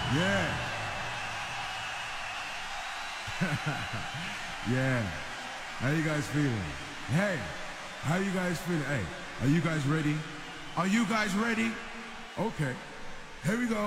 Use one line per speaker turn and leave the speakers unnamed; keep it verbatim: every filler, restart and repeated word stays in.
Yeah. Yeah. How you guys feeling? Hey, how you guys feeling? Hey, are you guys ready? Are you guys ready? Okay. Here we go.